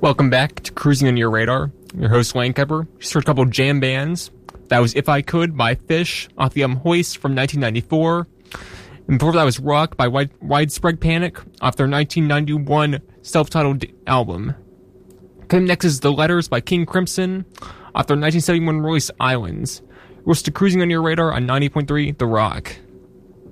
Welcome back to Cruising on Your Radar. Your host, Wayne Kepper. Just heard a couple jam bands. That was If I Could by Phish off the album Hoist from 1994. And before that was Rock by Widespread Panic off their 1991 self-titled album. Coming next is The Letters by King Crimson off their 1971 release Islands. We're still Cruising on Your Radar on 90.3 The Rock.